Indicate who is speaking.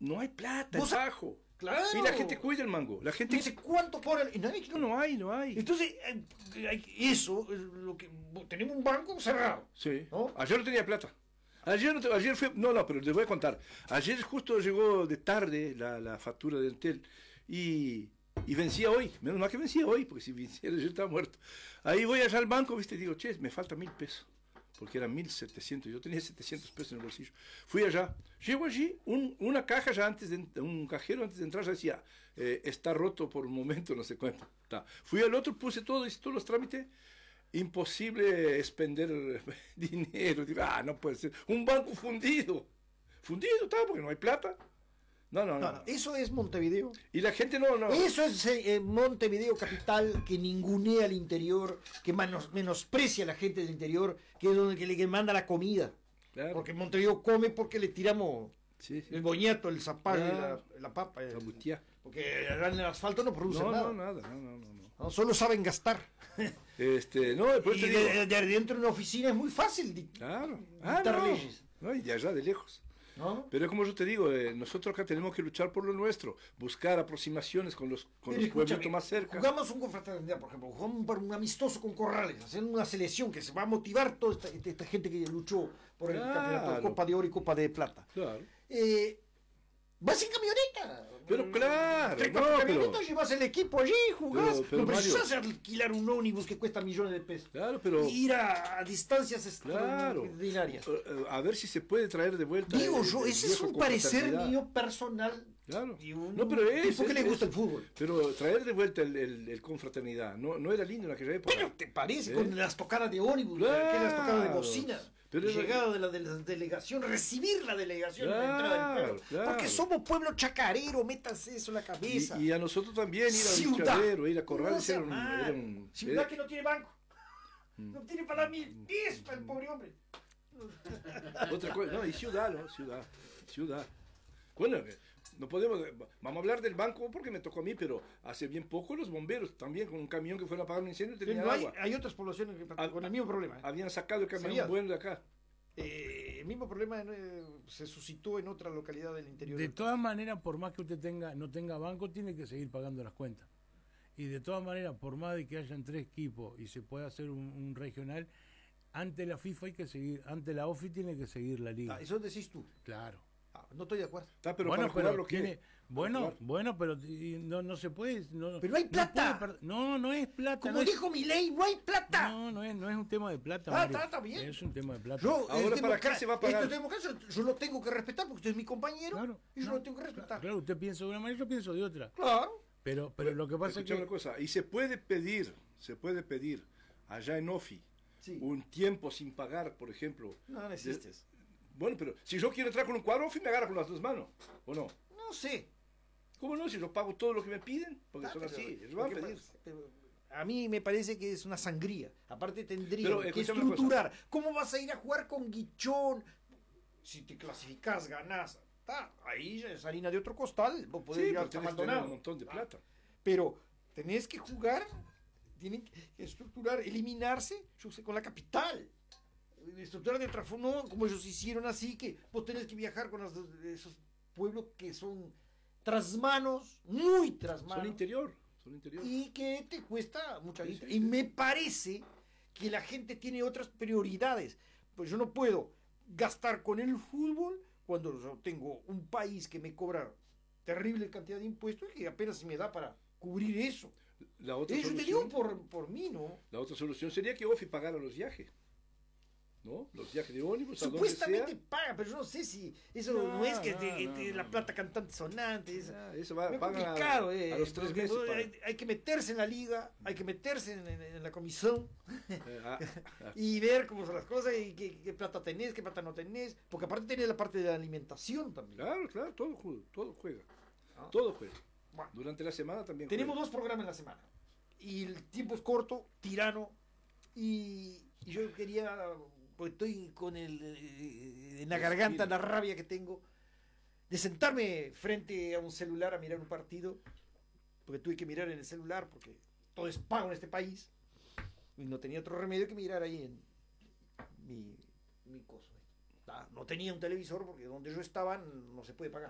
Speaker 1: No hay plata, es bajo.
Speaker 2: Claro.
Speaker 1: Y la gente cuida el mango. La gente
Speaker 2: dice, ¿cuánto por el...?
Speaker 1: No hay.
Speaker 2: Entonces, eso es lo que... Tenemos un banco cerrado.
Speaker 1: Sí.
Speaker 2: ¿No?
Speaker 1: Ayer no tenía plata. Ayer fue... No, pero les voy a contar. Ayer justo llegó de tarde la factura de Entel y vencía hoy. Menos mal que vencía hoy, porque si venciera yo estaba muerto. Ahí voy allá al banco, ¿viste? Y digo, che, me falta 1.000 pesos. Porque eran 1.700, yo tenía 700 pesos en el bolsillo. Fui allá, llego allí, una caja ya un cajero antes de entrar ya decía, está roto por un momento, no sé cuánto. Fui al otro, hice todos los trámites, imposible expender dinero. Digo, no puede ser, un banco fundido, porque no hay plata. No.
Speaker 2: Eso es Montevideo.
Speaker 1: Y la gente no.
Speaker 2: Eso es Montevideo capital, que ningunea al interior, que menosprecia a la gente del interior, que es donde le manda la comida. Claro. Porque Montevideo come porque le tiramos el boñato, el zapallo, la papa.
Speaker 1: La butía.
Speaker 2: Porque en el asfalto no producen nada.
Speaker 1: No,
Speaker 2: solo saben gastar.
Speaker 1: Después
Speaker 2: y de adentro de una oficina es muy fácil dictar leyes.
Speaker 1: No, y de allá de lejos.
Speaker 2: ¿No?
Speaker 1: Pero como yo te digo, nosotros acá tenemos que luchar por lo nuestro, buscar aproximaciones con los pueblitos más cerca.
Speaker 2: Jugamos un confraternidad, por ejemplo, jugamos un amistoso con Corrales, hacer una selección que se va a motivar toda esta gente que luchó por el campeonato de Copa de Oro y Copa de Plata.
Speaker 1: Claro.
Speaker 2: Vas en camioneta.
Speaker 1: Pero claro.
Speaker 2: Camioneta, llevas el equipo allí, jugás. No precisas alquilar un ómnibus que cuesta millones de pesos.
Speaker 1: Claro, pero...
Speaker 2: Y ir a distancias extraordinarias.
Speaker 1: A ver si se puede traer de vuelta.
Speaker 2: Digo yo, ese es un parecer mío personal.
Speaker 1: Claro.
Speaker 2: No, pero ¿por qué le gusta el fútbol?
Speaker 1: Pero traer de vuelta el confraternidad no era lindo en aquella época.
Speaker 2: Pero te parece, con las tocadas de ómnibus, las tocadas de bocina. Pero llegada de la delegación, recibir la delegación en la entrada del pueblo. Porque somos pueblo chacarero, métase eso en la cabeza.
Speaker 1: Y a nosotros también ir a Chacarero, ir a Corrales era un...
Speaker 2: Ciudad que no tiene banco. No tiene para dar 1.000 pies para el pobre hombre.
Speaker 1: Otra cosa, y ciudad. Bueno, no podemos, vamos a hablar del banco porque me tocó a mí, pero hace bien poco los bomberos también con un camión que fueron a apagar un incendio tenían agua.
Speaker 2: Hay otras poblaciones que con el mismo problema.
Speaker 1: Habían sacado el camión bueno de acá.
Speaker 2: El mismo problema se suscitó en otra localidad del interior.
Speaker 3: De todas maneras, por más que usted no tenga banco, tiene que seguir pagando las cuentas. Y de todas maneras, por más de que hayan 3 equipos y se pueda hacer un regional, ante la FIFA hay que seguir, ante la OFI tiene que seguir la liga.
Speaker 2: Eso decís tú.
Speaker 3: Claro.
Speaker 2: No estoy de acuerdo.
Speaker 1: Pero bueno, para jugar lo que...
Speaker 3: Bueno, pero no se puede.
Speaker 2: Pero hay plata.
Speaker 3: No es plata.
Speaker 2: Como dijo Milei, no hay plata.
Speaker 3: No es un tema de plata.
Speaker 2: Está bien.
Speaker 3: Es un tema de plata.
Speaker 1: Ahora para acá se va a pagar.
Speaker 2: Yo lo tengo que respetar porque usted es mi compañero. Y yo lo tengo que respetar.
Speaker 3: Claro, usted piensa de una manera, yo pienso de otra.
Speaker 2: Claro.
Speaker 3: Pero lo que pasa es que...
Speaker 1: una cosa, y se puede pedir allá en OFI un tiempo sin pagar, por ejemplo.
Speaker 2: No necesites.
Speaker 1: Bueno, pero si yo quiero entrar con un cuadro, me agarra con las 2 manos, ¿o no?
Speaker 2: No sé.
Speaker 1: ¿Cómo no? Si yo pago todo lo que me piden, porque son así.
Speaker 2: A mí me parece que es una sangría. Aparte tendría que estructurar. ¿Cómo vas a ir a jugar con Guichón? Si te clasificás, ganás. Ahí ya es harina de otro costal. Vos podés ir a Maldonado.
Speaker 1: Un montón de plata.
Speaker 2: Pero tenés que jugar, tienen que estructurar, eliminarse, yo sé, con la capital. Estructurar de otra forma, no como ellos hicieron así, que vos tenés que viajar con esos pueblos que son trasmanos, muy trasmanos.
Speaker 1: Son interior.
Speaker 2: Y que te cuesta mucha guita. Y me parece que la gente tiene otras prioridades. Pues yo no puedo gastar con el fútbol cuando yo tengo un país que me cobra terrible cantidad de impuestos y que apenas me da para cubrir eso.
Speaker 1: La otra
Speaker 2: solución, te digo por mí, ¿no?
Speaker 1: La otra solución sería que OFI pagara los viajes. ¿No? Los viajes de ómnibus
Speaker 2: supuestamente paga, pero yo no sé si eso no es que la plata cantante sonante.
Speaker 1: Eso va
Speaker 2: complicado,
Speaker 1: a los 3 meses.
Speaker 2: Hay que meterse en la liga, hay que meterse en la comisión y ver cómo son las cosas y qué plata tenés, qué plata no tenés, porque aparte tenés la parte de la alimentación también.
Speaker 1: Claro, todo juega. Todo juega.
Speaker 2: Bueno,
Speaker 1: durante la semana también
Speaker 2: tenemos 2 programas en la semana y el tiempo es corto, tirano, y yo quería, pues estoy con en la garganta la rabia que tengo de sentarme frente a un celular a mirar un partido, porque tuve que mirar en el celular porque todo es pago en este país y no tenía otro remedio que mirar ahí en mi coso. No tenía un televisor porque donde yo estaba no se puede pagar.